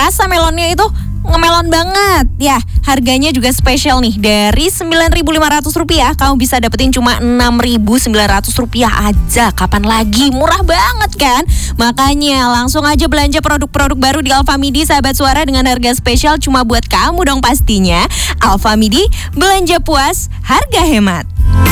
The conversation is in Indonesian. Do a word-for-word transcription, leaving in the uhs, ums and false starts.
rasa melonnya itu ngemelon banget. Ya, harganya juga spesial nih. Dari sembilan ribu lima ratus rupiah kamu bisa dapetin cuma enam ribu sembilan ratus rupiah aja. Kapan lagi? Murah banget kan? Makanya langsung aja belanja produk-produk baru di Alfamidi sahabat suara dengan harga spesial cuma buat kamu dong pastinya. Alfamidi, belanja puas, harga hemat.